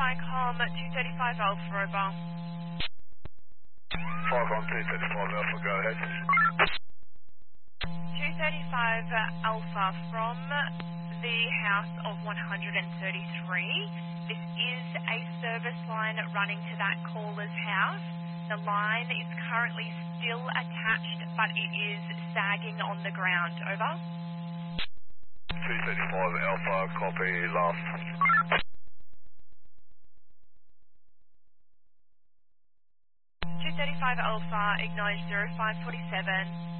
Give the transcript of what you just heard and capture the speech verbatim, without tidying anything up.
Icom two thirty-five Alpha, over. five one two thirty-five Alpha, go ahead. two thirty-five Alpha from the house of one thirty-three. This is a service line running to that caller's house. The line is currently still attached, but it is sagging on the ground. Over. two thirty-five Alpha, copy, last. two thirty-five Alpha, acknowledge zero five four seven.